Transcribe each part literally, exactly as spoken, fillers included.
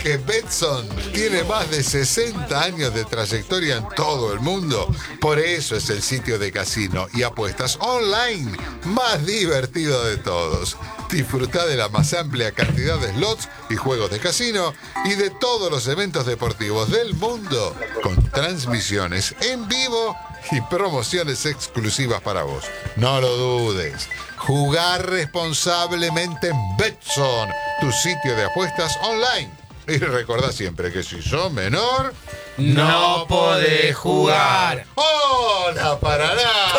Porque Betson tiene más de sesenta años de trayectoria en todo el mundo. Por eso es el sitio de casino y apuestas online más divertido de todos. Disfruta de la más amplia cantidad de slots y juegos de casino y de todos los eventos deportivos del mundo con transmisiones en vivo y promociones exclusivas para vos. No lo dudes. Jugar responsablemente en Betson, tu sitio de apuestas online. Y recordá siempre que si sos menor, no podés jugar. ¡Hola, Paraná!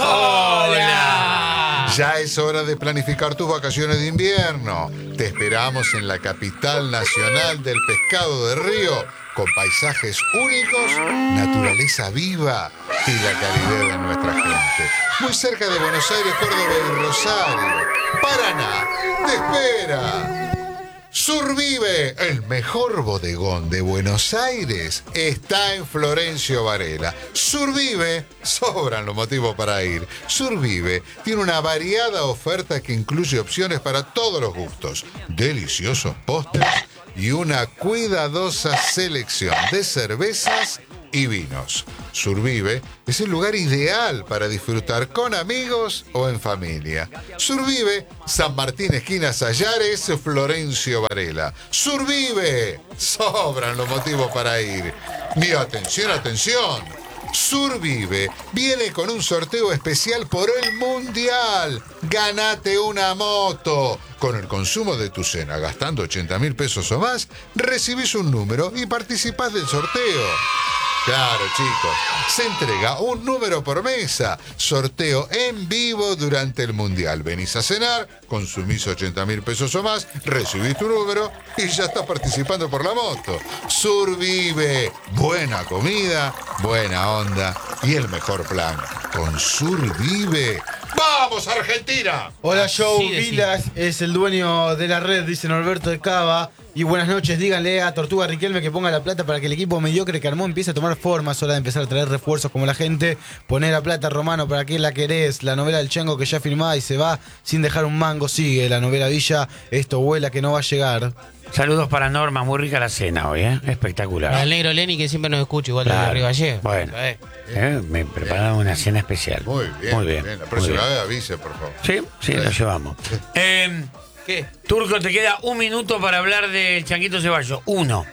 ¡Hola! Ya es hora de planificar tus vacaciones de invierno. Te esperamos en la capital nacional del pescado de río, con paisajes únicos, naturaleza viva y la calidez de nuestra gente. Muy cerca de Buenos Aires, Córdoba y Rosario. Paraná te espera. Survive, el mejor bodegón de Buenos Aires, está en Florencio Varela. Survive, sobran los motivos para ir. Survive tiene una variada oferta que incluye opciones para todos los gustos, deliciosos postres y una cuidadosa selección de cervezas y vinos. Survive es el lugar ideal para disfrutar con amigos o en familia. Survive, San Martín, esquina Sayares, Florencio Varela. Survive, sobran los motivos para ir. Y atención, atención. Survive viene con un sorteo especial por el Mundial. Ganate una moto. Con el consumo de tu cena, gastando ochenta mil pesos o más, recibís un número y participás del sorteo. Claro, chicos, se entrega un número por mesa. Sorteo en vivo durante el Mundial. Venís a cenar, consumís ochenta mil pesos o más, recibís tu número y ya estás participando por la moto. Survive. Buena comida, buena onda y el mejor plan. Con Survive. ¡Vamos, Argentina! Hola, Joe Sí, Vilas, es el dueño de la red, dice Norberto de Cava. Y buenas noches, díganle a Tortuga Riquelme que ponga la plata para que el equipo mediocre que armó empiece a tomar forma. Es hora de empezar a traer refuerzos como la gente. Poner la plata, Romano, ¿para qué la querés? La novela del Chango que ya firmada y se va sin dejar un mango. Sigue la novela Villa, esto vuela que no va a llegar. Saludos para Norma, muy rica la cena hoy, ¿eh? Espectacular. Al negro Lenny que siempre nos escucha igual Claro. de arriba ayer. Bueno, eh, me prepararon una cena especial. Muy bien, Muy bien. La muy próxima bien. vez avise, por favor. Sí, sí, lo llevamos. Eh, ¿Qué? Turco, te queda un minuto para hablar del Changuito Ceballos. Uno.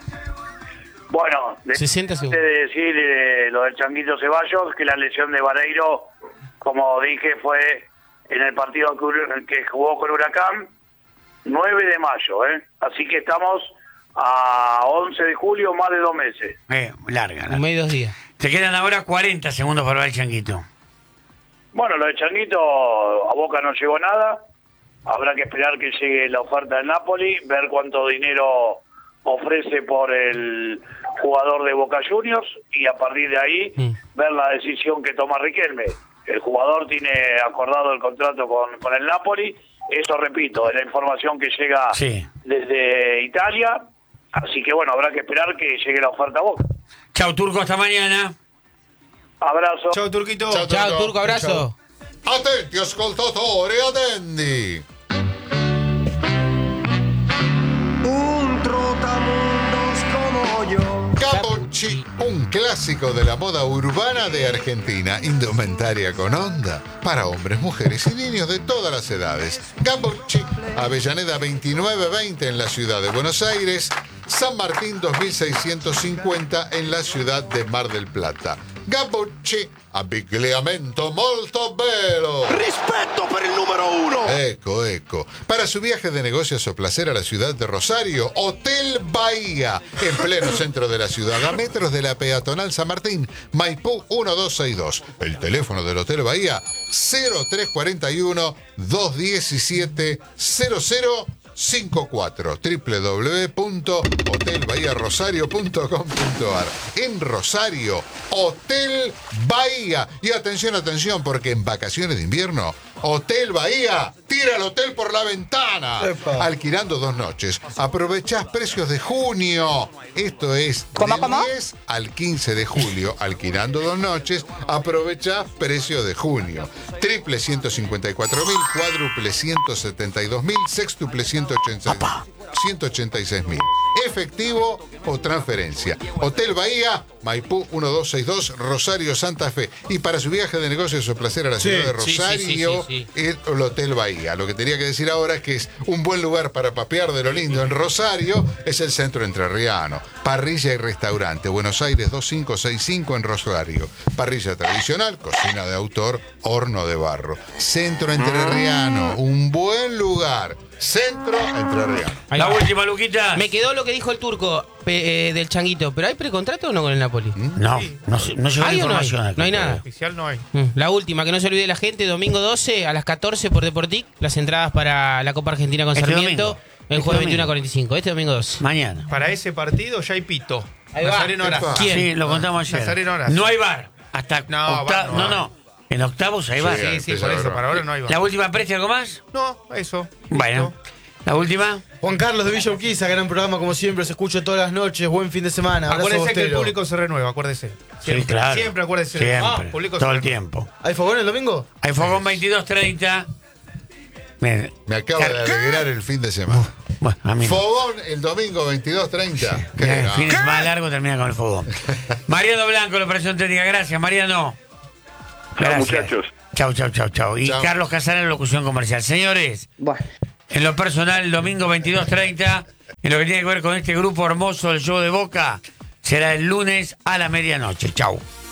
Bueno, de- sesenta antes segundos. de decir eh, lo del Changuito Ceballos, que la lesión de Vareiro, como dije, fue en el partido que, Ur- que jugó con Huracán, nueve de mayo, ¿eh? Así que estamos a once de julio, más de dos meses. Eh, larga, larga. Un mes y dos días. Te quedan ahora cuarenta segundos para hablar del Changuito. Bueno, lo de Changuito, a Boca no llegó nada. Habrá que esperar que llegue la oferta del Napoli, ver cuánto dinero ofrece por el jugador de Boca Juniors y a partir de ahí Mm. ver la decisión que toma Riquelme. El jugador tiene acordado el contrato con, con el Napoli. Eso, repito, es la información que llega Sí. desde Italia. Así que bueno, habrá que esperar que llegue la oferta a Boca. Chau, Turco, hasta mañana. Abrazo. Chau, Turquito. Chau, Chao, Turco, abrazo. Attenti ascoltatori, attenti! Un trotamundos como yo. Capocci, un clásico de la moda urbana de Argentina, indumentaria con onda, para hombres, mujeres y niños de todas las edades. Capocci, Avellaneda veintinueve veinte en la ciudad de Buenos Aires, San Martín dos mil seiscientos cincuenta en la ciudad de Mar del Plata. Capocci, abbigliamento molto bello. Rispetto per il numero uno. Ecco, ecco. Para su viaje de negocios o placer a la ciudad de Rosario, Hotel Bahía, en pleno centro de la ciudad, a metros de la peatonal San Martín, Maipú uno dos seis dos. El teléfono del Hotel Bahía, cero tres cuatro uno, dos uno siete, cero cero cinco cuatro, doble u doble u doble u punto hotel bahía rosario punto com punto a r. En Rosario, Hotel Bahía. Y atención, atención, porque en vacaciones de invierno, Hotel Bahía tira el hotel por la ventana. Epa. Alquilando dos noches. Aprovechás precios de junio. Esto es ¿Cómo, del cómo? diez al quince de julio. Alquilando dos noches, aprovechás precios de junio. Triple ciento cincuenta y cuatro mil, cuádruple ciento setenta y dos mil, sextuple ciento ochenta y seis mil. efectivo o transferencia. Hotel Bahía, Maipú mil doscientos sesenta y dos, Rosario, Santa Fe. Y para su viaje de negocios o placer a la Sí, ciudad de sí, sí, Rosario, sí, sí, sí. el Hotel Bahía. Lo que tenía que decir ahora es que es un buen lugar para papear de lo lindo en Rosario, es el centro entrerriano. Parrilla y restaurante, Buenos Aires dos mil quinientos sesenta y cinco en Rosario. Parrilla tradicional, cocina de autor, horno de barro. Centro entrerriano, un buen lugar. Centro entrerriano. Ahí La va. última, Luquita. Me quedó lo que dijo el turco pe- eh, del Changuito. ¿Pero hay precontrato o no con el Napoli? No, no, se- no llegó la ¿Hay o no hay? información aquí. No hay nada. Oficial no hay. Mm, La última, que no se olvide la gente, domingo doce a las catorce por Deportic, las entradas para la Copa Argentina con Este Sarmiento, domingo. el Este jueves domingo. veintiuno a cuarenta y cinco, este domingo doce. Mañana. Para ese partido ya hay pito. Ahí va. Nazareno Horacio. Epa. ¿Quién? Sí, lo contamos ayer. Nazareno Horacio. No hay bar. Hasta No, octa- va, no no, va. no. En octavos ahí va. Sí, Sí, sí, empieza por a eso. ver. Para ahora no hay. La última, ¿precia algo más? No, eso. Bueno. La última. Juan Carlos de Villa Urquiza, gran programa como siempre, se escucha todas las noches, buen fin de semana. Abrazo Acuérdese que el Bostero. público se renueva, acuérdese. Sí, Siempre, claro. Siempre acuérdese. Siempre. Ah, público se Todo el renueva. tiempo. ¿Hay fogón el domingo? Hay fogón veintidós treinta. Miren, Me acaba de alegrar el fin de semana. bueno, a mí no. Fogón el domingo veintidós treinta. Mira, el fin de semana largo termina con el fogón. Mariano Blanco, la operación técnica. Gracias, Mariano. Gracias. muchachos. Chau, chau, chau, chau. Y Chau. Carlos Casares, locución comercial. Señores, Bueno. En lo personal, el domingo veintidós treinta, en lo que tiene que ver con este grupo hermoso del show de Boca, será el lunes a la medianoche. Chau.